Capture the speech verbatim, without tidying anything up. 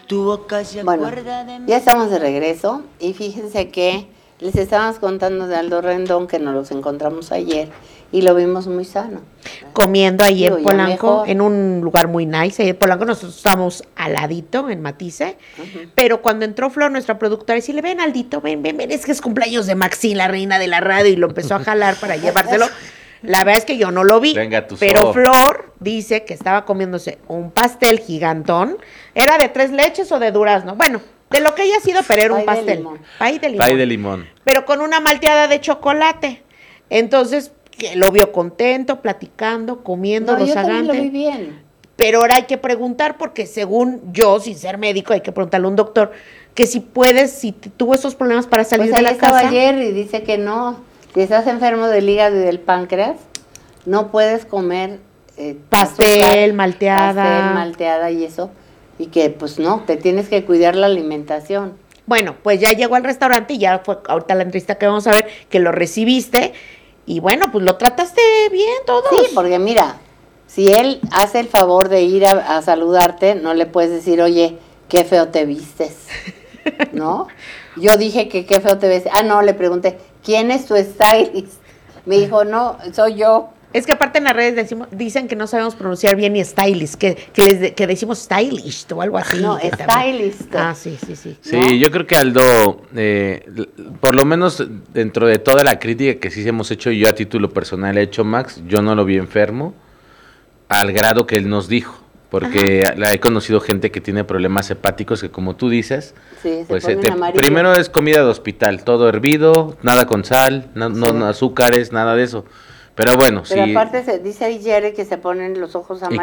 Tu boca se Bueno, acuerda de mí. ya estamos de regreso y fíjense que les estábamos contando de Aldo Rendón, que nos los encontramos ayer y lo vimos muy sano. Comiendo ahí Digo, en ya Polanco, mejor. en un lugar muy nice. Ahí en Polanco nosotros estamos al ladito, en Matisse. Ujú. Pero cuando entró Flor, nuestra productora, y le ven, Aldito, ven, ven, ven, es que es cumpleaños de Maxi, la reina de la radio, y lo empezó a jalar para llevárselo. La verdad es que yo no lo vi. Venga, tu pero zoo. Flor dice que estaba comiéndose un pastel gigantón. ¿Era de tres leches o de durazno? Bueno, de lo que haya sido, pero era un Pay de pastel. limón. Pay de limón. Pay de limón. Pero con una malteada de chocolate. Entonces, que lo vio contento, platicando, comiendo, No, yo también rozagante. lo vi bien. Pero ahora hay que preguntar, porque según yo, sin ser médico, hay que preguntarle a un doctor, que si puedes, si t- tuvo esos problemas para salir Pues de ahí la estaba casa. ayer y dice que no. Si estás enfermo del hígado y del páncreas, no puedes comer eh, Pastel, azúcar, malteada. pastel, malteada y eso. Y que pues no, te tienes que cuidar la alimentación. Bueno, pues ya llegó al restaurante y ya fue ahorita la entrevista que vamos a ver, que lo recibiste. Y bueno, pues lo trataste bien todos. Sí, porque mira, si él hace el favor de ir a, a saludarte, no le puedes decir, oye, qué feo te vistes, ¿no? Yo dije que qué feo te ves. Ah, no, le pregunté, ¿quién es tu stylist? Me dijo, no, soy yo. Es que aparte en las redes decimos, dicen que no sabemos pronunciar bien ni stylist, que, que, les de- que decimos stylish o algo así. No, que también- stylist. Ah, sí, sí, sí. Sí, ¿no? yo creo que Aldo, eh, l- por lo menos dentro de toda la crítica que sí hemos hecho, yo a título personal he hecho, Max, yo no lo vi enfermo, al grado que él nos dijo, porque la he conocido gente que tiene problemas hepáticos que, como tú dices, Sí, se pues ponen te- amarillos. primero es comida de hospital, todo hervido, nada con sal, no, no- Sí. no azúcares, nada de eso. Pero bueno, Pero sí. aparte se dice ahí Jerry que se ponen los ojos amarillos.